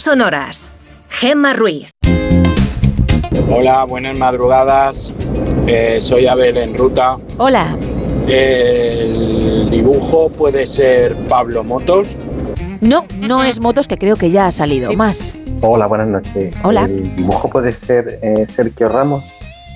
sonoras. Gemma Ruiz. Hola, buenas madrugadas. Soy Abel en ruta. Hola. ¿El dibujo puede ser Pablo Motos? No es Motos, que creo que ya ha salido. Sí. Más. Hola, buenas noches. Hola. ¿El dibujo puede ser Sergio Ramos?